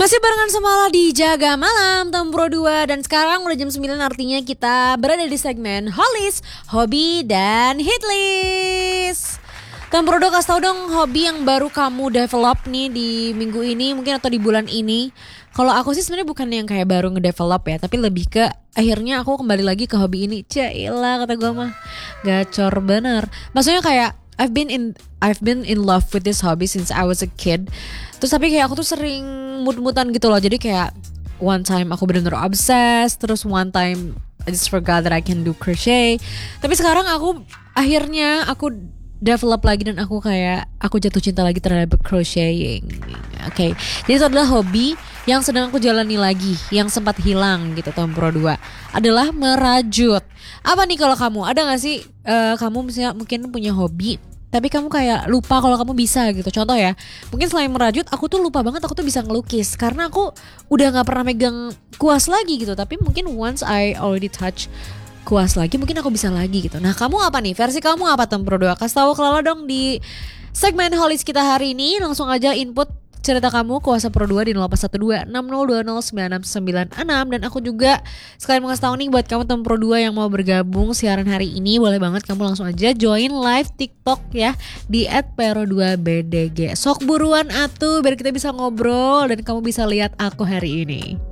Masih barengan Semala di Jaga Malam Tempro 2. Dan sekarang udah jam 9, artinya kita berada di segmen Hollies, Hobi dan Hitlist. Tempro 2, kasih tau dong hobi yang baru kamu develop nih di minggu ini mungkin atau di bulan ini. Kalau aku sih sebenarnya bukan yang kayak baru ngedevelop ya, tapi lebih ke akhirnya aku kembali lagi ke hobi ini. Cailah kata gue mah gacor bener. Maksudnya kayak I've been in love with this hobby since I was a kid. Terus tapi kayak aku tuh sering mood-moodan gitu loh. Jadi kayak one time aku bener-bener obsessed, terus one time I just forgot that I can do crochet. Tapi sekarang aku akhirnya develop lagi dan aku jatuh cinta lagi terhadap crocheting. Oke. Jadi itu adalah hobi yang sedang aku jalani lagi, yang sempat hilang gitu tahun Pro 2 adalah merajut. Apa nih kalau kamu? Ada gak sih kamu misalnya mungkin punya hobi tapi kamu kayak lupa kalau kamu bisa gitu. Contoh ya, mungkin selain merajut, aku tuh lupa banget aku tuh bisa ngelukis karena aku udah gak pernah megang kuas lagi gitu. Tapi mungkin once I already touch kuas lagi, mungkin aku bisa lagi gitu. Nah kamu apa nih? Versi kamu apa Tempro 2? Kasih tahu ke Lala dong di segmen Hollies kita hari ini. Langsung aja input cerita kamu kuasa Pro 2 di 0812-6020-9696. Dan aku juga sekalian mau kasih tahu nih buat kamu Tempro 2 yang mau bergabung siaran hari ini, boleh banget kamu langsung aja join live TikTok ya di @pero2bdg. Sok buruan atuh biar kita bisa ngobrol dan kamu bisa lihat aku hari ini.